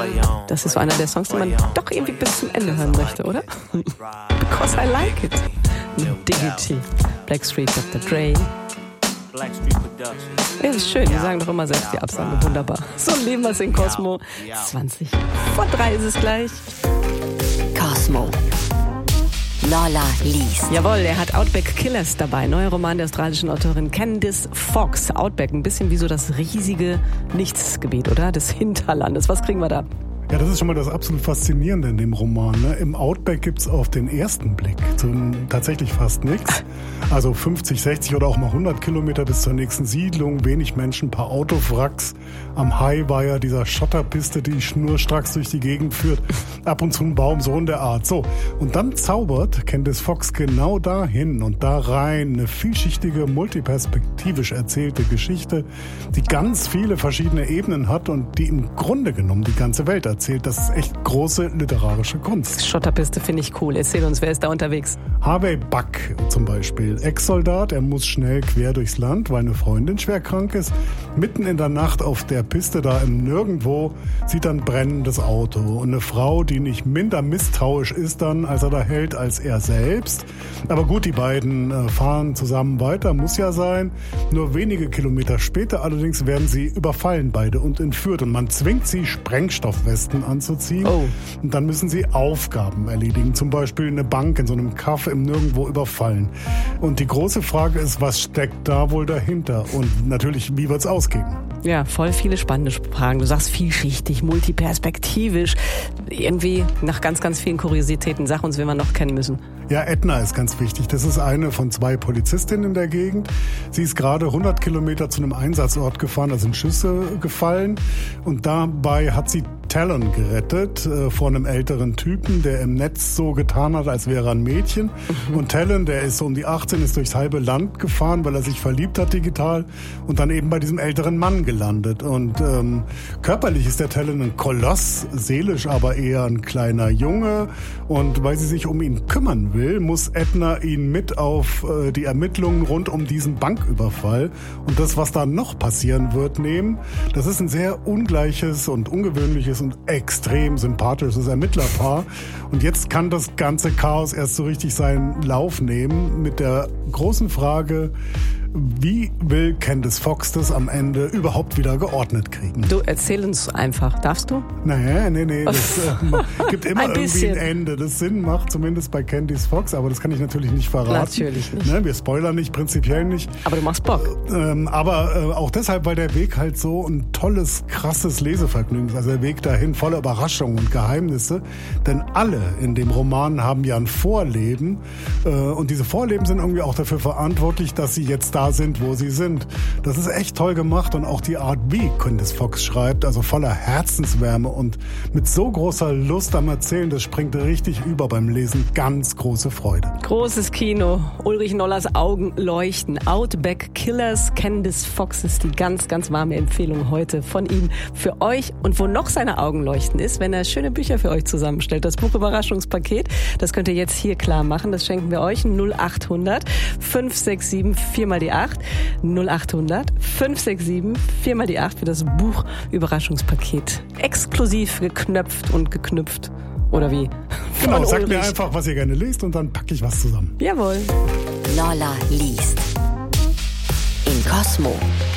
Das ist so einer der Songs, die man doch irgendwie bis zum Ende hören möchte, oder? Because I like it. Diggity. Blackstreet, Dr. Dre. Ja, das ist schön, die sagen doch immer selbst die Absage. Wunderbar. So leben wir es in Cosmo. 20 vor 3 ist es gleich. Cosmo. Lola liest. Jawohl, er hat Outback Killers dabei. Neuer Roman der australischen Autorin Candice Fox. Outback, ein bisschen wie so das riesige Nichtsgebiet, oder? Des Hinterlandes. Was kriegen wir da? Ja, das ist schon mal das absolut Faszinierende in dem Roman. Ne? Im Outback gibt's auf den ersten Blick tatsächlich fast nichts. Also 50, 60 oder auch mal 100 Kilometer bis zur nächsten Siedlung, wenig Menschen, paar Autowracks am Highwire, dieser Schotterpiste, die schnurstracks durch die Gegend führt, ab und zu ein Baum, so in der Art. So, und dann zaubert Candice Fox genau dahin und da rein eine vielschichtige, multiperspektivisch erzählte Geschichte, die ganz viele verschiedene Ebenen hat und die im Grunde genommen die ganze Welt erzählt. Das ist echt große literarische Kunst. Schotterpiste finde ich cool. Erzähl uns, wer ist da unterwegs? Harvey Buck zum Beispiel, Ex-Soldat, er muss schnell quer durchs Land, weil eine Freundin schwer krank ist. Mitten in der Nacht auf der Piste da im Nirgendwo sieht er ein brennendes Auto. Und eine Frau, die nicht minder misstrauisch ist dann, als er da hält, als er selbst. Aber gut, die beiden fahren zusammen weiter, muss ja sein. Nur wenige Kilometer später allerdings werden sie überfallen beide und entführt. Und man zwingt sie, Sprengstoffwesten anzuziehen. Oh. Und dann müssen sie Aufgaben erledigen. Zum Beispiel eine Bank in so einem Kaff im Nirgendwo überfallen. Und die große Frage ist, was steckt da wohl dahinter? Und natürlich, wie wird's ausgehen? Ja, voll viele spannende Fragen. Du sagst vielschichtig, multiperspektivisch. Irgendwie nach ganz, ganz vielen Kuriositäten. Sag uns, wen wir noch kennen müssen. Ja, Edna ist ganz wichtig. Das ist eine von 2 Polizistinnen in der Gegend. Sie ist gerade 100 Kilometer zu einem Einsatzort gefahren, da sind Schüsse gefallen. Und dabei hat sie Talon gerettet vor einem älteren Typen, der im Netz so getan hat, als wäre er ein Mädchen. Und Talon, der ist so um die 18, ist durchs halbe Land gefahren, weil er sich verliebt hat digital und dann eben bei diesem älteren Mann gelandet. Und körperlich ist der Talon ein Koloss, seelisch aber eher ein kleiner Junge. Und weil sie sich um ihn kümmern will, muss Edna ihn mit auf die Ermittlungen rund um diesen Banküberfall und das, was da noch passieren wird, nehmen. Das ist ein sehr ungleiches und ungewöhnliches und extrem sympathisches Ermittlerpaar. Und jetzt kann das ganze Chaos erst so richtig seinen Lauf nehmen mit der großen Frage, wie will Candice Fox das am Ende überhaupt wieder geordnet kriegen? Du, erzähl uns einfach. Darfst du? Nee. Das gibt immer irgendwie ein Ende, das Sinn macht, zumindest bei Candice Fox, aber das kann ich natürlich nicht verraten. Natürlich nicht. Ne, wir spoilern nicht, prinzipiell nicht. Aber du machst Bock. Aber auch deshalb, weil der Weg halt so ein tolles, krasses Lesevergnügen ist. Also der Weg dahin voller Überraschungen und Geheimnisse. Denn alle in dem Roman haben ja ein Vorleben. Und diese Vorleben sind irgendwie auch dafür verantwortlich, dass sie jetzt da sind, wo sie sind. Das ist echt toll gemacht und auch die Art, wie Candice Fox schreibt, also voller Herzenswärme und mit so großer Lust am Erzählen, das springt richtig über beim Lesen. Ganz große Freude. Großes Kino. Ulrich Nollers Augen leuchten. Outback Killers. Candice Fox ist die ganz, ganz warme Empfehlung heute von ihm für euch. Und wo noch seine Augen leuchten ist, wenn er schöne Bücher für euch zusammenstellt. Das Buchüberraschungspaket, das könnt ihr jetzt hier klar machen. Das schenken wir euch. 0800 567 4 mal die 8. 0800 567 4 mal die 8 für das Buchüberraschungspaket. Exklusiv geknöpft und geknüpft. Oder wie? Genau, sagt mir einfach, was ihr gerne lest und dann packe ich was zusammen. Jawohl. Lola liest. In Cosmo.